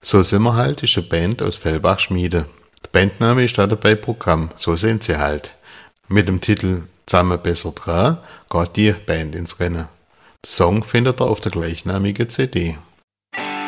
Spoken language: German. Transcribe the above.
So sind wir halt ist eine Band aus Fellbach-Schmiede. Der Bandname ist da dabei Programm, so sind sie halt. Mit dem Titel Zusammen besser dran geht die Band ins Rennen. Den Song findet ihr auf der gleichnamigen CD.